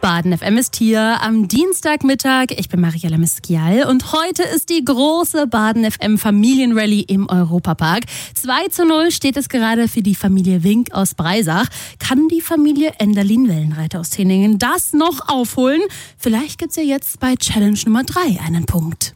Baden FM ist hier am Dienstagmittag. Ich bin Mariella Miskial und heute ist die große Baden FM Familienrallye im Europapark. 2:0 steht es gerade für die Familie Wink aus Breisach. Kann die Familie Enderlin-Wellenreiter aus Tinningen das noch aufholen? Vielleicht gibt's ja jetzt bei Challenge Nummer 3 einen Punkt.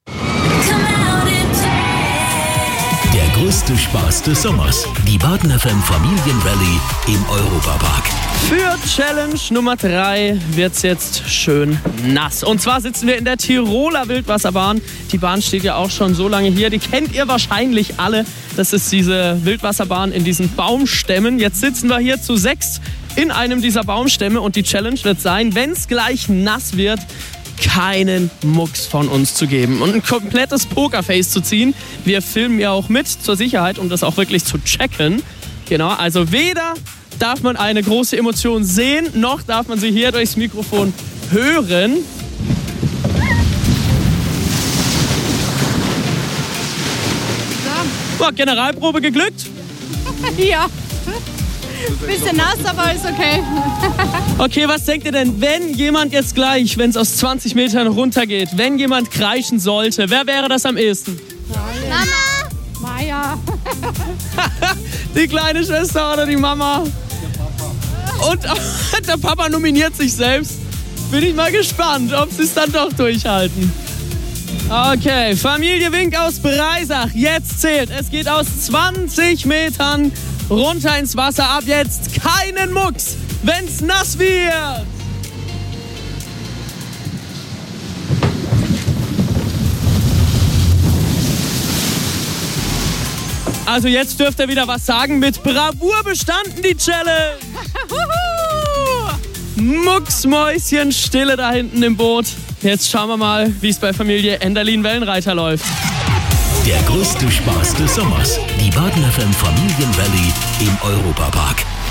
Der größte Spaß des Sommers. Die Baden FM Familienrallye im Europapark. Für Challenge Nummer 3 wird's jetzt schön nass. Und zwar sitzen wir in der Tiroler Wildwasserbahn. Die Bahn steht ja auch schon so lange hier. Die kennt ihr wahrscheinlich alle. Das ist diese Wildwasserbahn in diesen Baumstämmen. Jetzt sitzen wir hier zu 6 in einem dieser Baumstämme. Und die Challenge wird sein, wenn es gleich nass wird, keinen Mucks von uns zu geben und ein komplettes Pokerface zu ziehen. Wir filmen ja auch mit zur Sicherheit, um das auch wirklich zu checken. Genau, also weder darf man eine große Emotion sehen, noch darf man sie hier durchs Mikrofon hören. So. Oh, Generalprobe geglückt? Ja. Bisschen nass, aber ist okay. Okay, was denkt ihr denn, wenn jemand jetzt gleich, wenn es aus 20 Metern runtergeht, wenn jemand kreischen sollte, wer wäre das am ehesten? Mama! Maja! Die kleine Schwester oder die Mama? Und der Papa nominiert sich selbst. Bin ich mal gespannt, ob sie es dann doch durchhalten. Okay, Familie Wink aus Breisach, jetzt zählt. Es geht aus 20 Metern runter ins Wasser. Ab jetzt keinen Mucks, wenn's nass wird. Also jetzt dürft ihr wieder was sagen. Mit Bravour bestanden die Challenge. Mucksmäuschen Stille da hinten im Boot. Jetzt schauen wir mal, wie es bei Familie Enderlin-Wellenreiter läuft. Der größte Spaß des Sommers. Die Baden FM Familienrallye im Europapark.